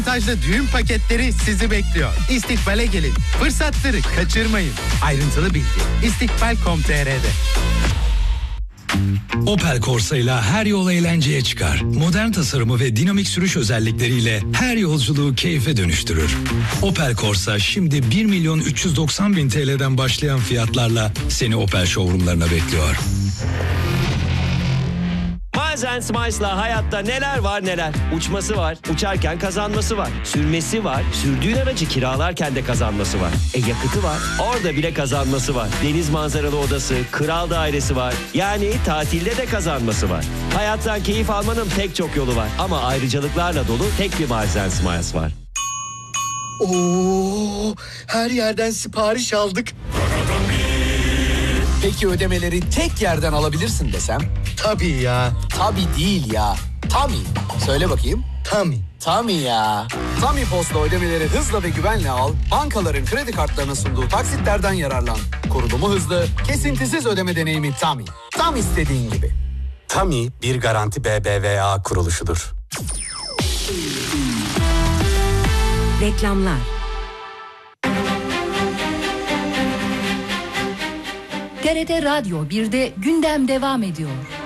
Avantajlı düğün paketleri sizi bekliyor. İstikbale gelin. Fırsatları kaçırmayın. Ayrıntılı bilgi istikbal.com.tr'de. Opel Corsa ile her yol eğlenceye çıkar. Modern tasarımı ve dinamik sürüş özellikleriyle her yolculuğu keyfe dönüştürür. Opel Corsa şimdi 1.390.000 TL'den başlayan fiyatlarla seni Opel showroomlarına bekliyor. Miles & Smiles'la hayatta neler var neler. Uçması var, uçarken kazanması var. Sürmesi var, sürdüğün aracı kiralarken de kazanması var. Yakıtı var, orada bile kazanması var. Deniz manzaralı odası, kral dairesi var. Yani tatilde de kazanması var. Hayattan keyif almanın pek çok yolu var. Ama ayrıcalıklarla dolu tek bir Miles & Smiles var. Oo, her yerden sipariş aldık. Peki ödemeleri tek yerden alabilirsin desem? Tabii ya. Tabii değil ya. Tami. Söyle bakayım. Tami. Tami ya. Tami Post'la ödemeleri hızla ve güvenle al. Bankaların kredi kartlarına sunduğu taksitlerden yararlan. Kurulumu hızlı, kesintisiz ödeme deneyimi Tami. Tam istediğin gibi. Tami bir garanti BBVA kuruluşudur. Reklamlar. TRT Radyo 1'de gündem devam ediyor.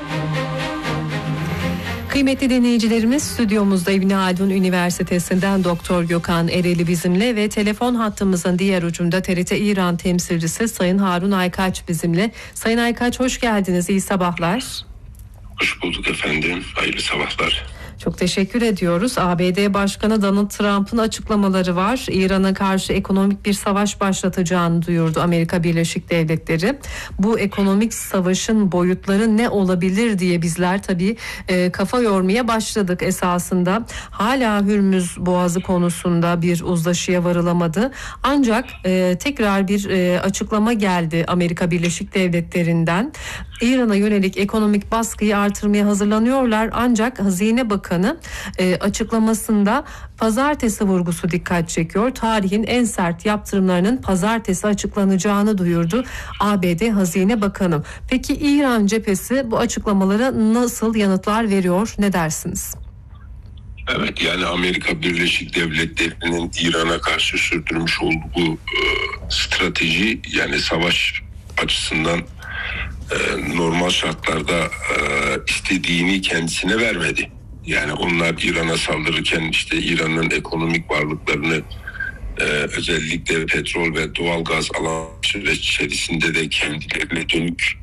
Kıymetli dinleyicilerimiz, stüdyomuzda İbn Haldun Üniversitesi'nden Doktor Gökhan Ereli bizimle ve telefon hattımızın diğer ucunda TRT İran temsilcisi Sayın Harun Aykaç bizimle. Sayın Aykaç, hoş geldiniz, iyi sabahlar. Hoş bulduk efendim, hayırlı sabahlar. Çok teşekkür ediyoruz. ABD Başkanı Donald Trump'ın açıklamaları var. İran'a karşı ekonomik bir savaş başlatacağını duyurdu Amerika Birleşik Devletleri. Bu ekonomik savaşın boyutları ne olabilir diye bizler tabii kafa yormaya başladık esasında. Hala Hürmüz Boğazı konusunda bir uzlaşıya varılamadı. Ancak tekrar bir açıklama geldi Amerika Birleşik Devletleri'nden. İran'a yönelik ekonomik baskıyı artırmaya hazırlanıyorlar. Ancak Hazine Bakanı açıklamasında pazartesi vurgusu dikkat çekiyor. Tarihin en sert yaptırımlarının pazartesi açıklanacağını duyurdu ABD Hazine Bakanı. Peki İran cephesi bu açıklamalara nasıl yanıtlar veriyor? Ne dersiniz? Evet, yani Amerika Birleşik Devletleri'nin İran'a karşı sürdürmüş olduğu strateji, yani savaş açısından normal şartlarda istediğini kendisine vermedi. Yani onlar İran'a saldırırken işte İran'ın ekonomik varlıklarını özellikle petrol ve doğalgaz alan süreç içerisinde de kendilerine dönük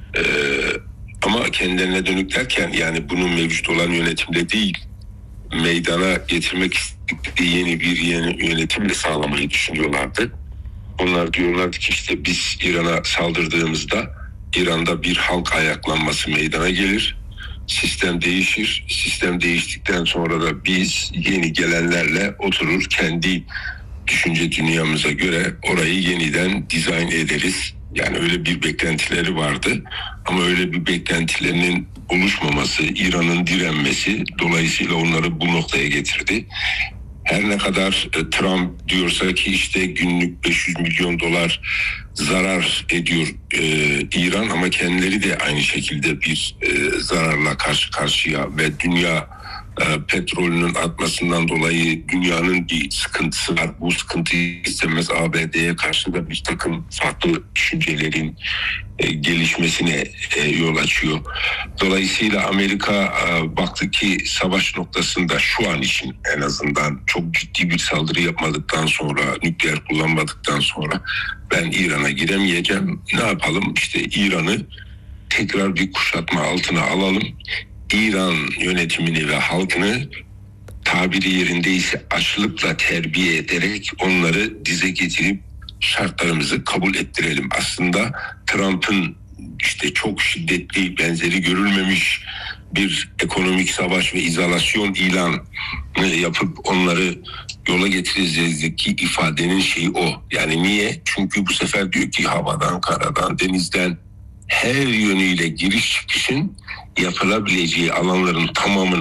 ama kendilerine dönük derken yani bunun mevcut olan yönetimle değil, meydana getirmek istedikleri yeni bir yönetimle sağlamayı düşünüyorlardı. Onlar diyorlardı ki işte biz İran'a saldırdığımızda İran'da bir halk ayaklanması meydana gelir. Sistem değişir. Sistem değiştikten sonra da biz yeni gelenlerle oturur kendi düşünce dünyamıza göre orayı yeniden dizayn ederiz. Yani öyle bir beklentileri vardı. Ama öyle bir beklentilerinin oluşmaması, İran'ın direnmesi dolayısıyla onları bu noktaya getirdi. Her ne kadar Trump diyorsa ki işte günlük 500 milyon dolar zarar ediyor İran, ama kendileri de aynı şekilde bir zararla karşı karşıya ve dünya petrolünün artmasından dolayı dünyanın bir sıkıntısı var. Bu sıkıntıyı istemez ABD'ye karşı da bir takım farklı düşüncelerin gelişmesine yol açıyor. Dolayısıyla Amerika baktı ki savaş noktasında şu an için en azından çok ciddi bir saldırı yapmadıktan sonra, nükleer kullanmadıktan sonra ben İran'a giremeyeceğim. Ne yapalım? İşte İran'ı tekrar bir kuşatma altına alalım. İran yönetimini ve halkını tabiri yerindeyse açlıkla terbiye ederek onları dize getirip şartlarımızı kabul ettirelim. Aslında Trump'ın işte çok şiddetli, benzeri görülmemiş bir ekonomik savaş ve izolasyon ilan yapıp onları yola getireceğizdeki ifadenin şeyi o. Yani niye? Çünkü bu sefer diyor ki havadan, karadan, denizden her yönüyle giriş çıkışın yapılabileceği alanların tamamını